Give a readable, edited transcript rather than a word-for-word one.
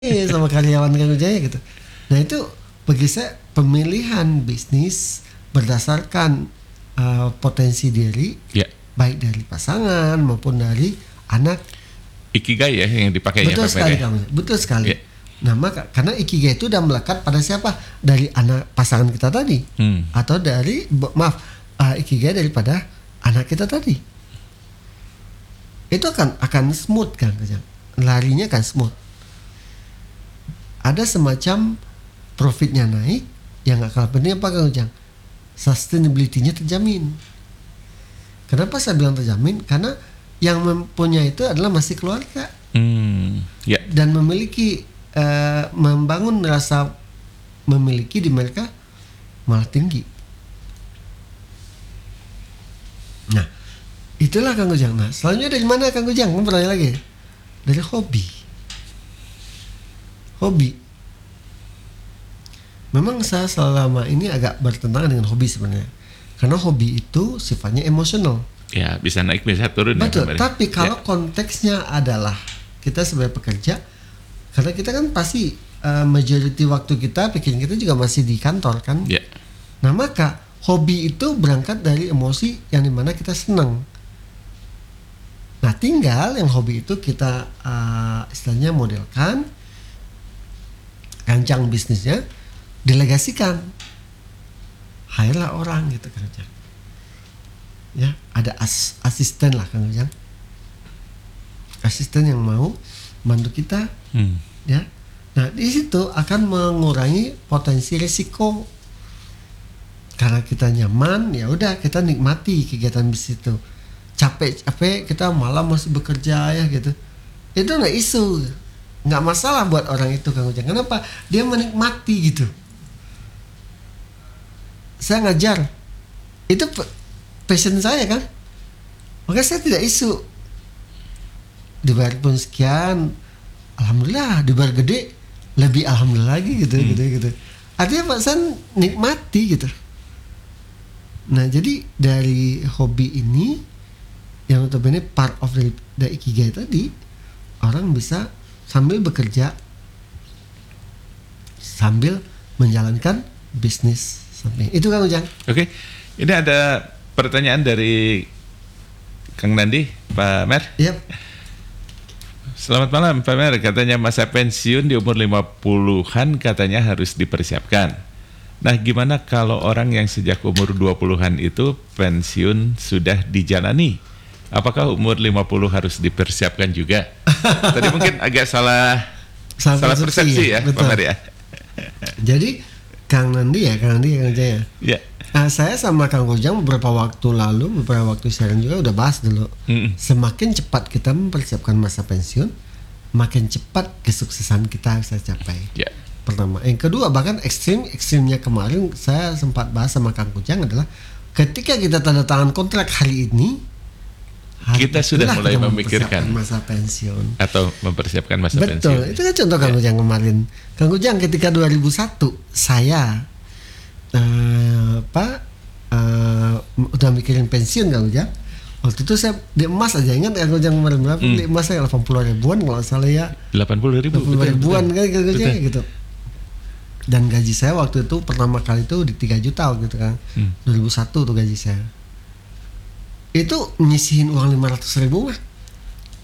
sama karyawan Kang Ujang gitu. Nah itu bagi saya pemilihan bisnis berdasarkan potensi diri, Ya. baik dari pasangan maupun dari anak. Ikigai ya yang dipakai ya Betul Pak sekali Mer, ya? Kang Ujang, betul sekali. Ya. Nah maka karena ikigai itu udah melekat pada siapa? Dari anak pasangan kita tadi, atau dari ikigai daripada anak kita tadi. Itu akan smooth Kang Ujang, larinya kan smooth. Ada semacam profitnya naik, yang gak kalah penting apa Kang Ujang? Sustainability-nya terjamin. Kenapa saya bilang terjamin? Karena yang mempunyai itu adalah masih keluarga. Ya. Dan memiliki membangun rasa memiliki di mereka malah tinggi. Nah, itulah Kang Ujang. Nah, selanjutnya dari mana Kang Ujang? Kamu bertanya lagi. Dari hobi. Memang saya selama ini agak bertentangan dengan hobi sebenarnya. Karena hobi itu sifatnya emosional. Ya, bisa naik bisa turun. Betul. Ya, Tapi kalau konteksnya adalah kita sebagai pekerja, karena kita kan pasti majority waktu kita, pikiran kita juga masih di kantor kan. Ya. Nah maka hobi itu berangkat dari emosi yang dimana kita senang. Nah tinggal yang hobi itu kita istilahnya modelkan, rancang bisnisnya, delegasikan, hire lah orang gitu kerja. Ya ada asisten lah Kang Ujang, asisten yang mau bantu kita. Ya, nah di situ akan mengurangi potensi risiko karena kita nyaman. Ya udah kita nikmati kegiatan bisnis itu. Capek kita malam masih bekerja ya gitu. Itu nggak isu, nggak masalah buat orang itu Kang Ujang. Kenapa? Dia menikmati gitu. Saya ngajar, itu passion saya kan. Maka saya tidak isu. Dibayar pun sekian, alhamdulillah. Dibayar gede, lebih alhamdulillah lagi gitu. Artinya Pak San nikmati gitu. Nah jadi dari hobi ini yang notabene part of the ikigai tadi, orang bisa sambil bekerja, sambil menjalankan bisnis samping. Itu Kang Ujang. Oke. Ini ada pertanyaan dari Kang Nandi, Pak Mer. Yep. Selamat malam Pak Mer, katanya masa pensiun di umur 50-an katanya harus dipersiapkan. Nah gimana kalau orang yang sejak umur 20-an itu pensiun sudah dijalani? Apakah umur 50 harus dipersiapkan juga? Tadi mungkin agak salah persepsi ya Pak Mer ya. Jadi Kang Nandi ya Kang Jaya. Ya. Saya sama Kang Ujang beberapa waktu siaran juga udah bahas dulu. Semakin cepat kita mempersiapkan masa pensiun, makin cepat kesuksesan kita bisa capai. Ya. Pertama, yang kedua bahkan ekstrimnya kemarin saya sempat bahas sama Kang Ujang adalah ketika kita tanda tangan kontrak hari ini, kita sudah mulai memikirkan masa pensiun atau mempersiapkan masa pensiun. Betul, itu kan contoh Kang Ujang kemarin. Kang Ujang ketika 2001 saya udah mikirin pensiun Kang Ujang. Waktu itu saya di emas aja, ingat Kang Ujang kemarin berapa? Di emas saya 80 ribuan kalau salah ya. 80 ribuan kan Kang Ujang gitu. Dan gaji saya waktu itu pertama kali itu di 3 juta gitu kan. 2001 tuh gaji saya. Itu nyisihin uang 500 ribu mah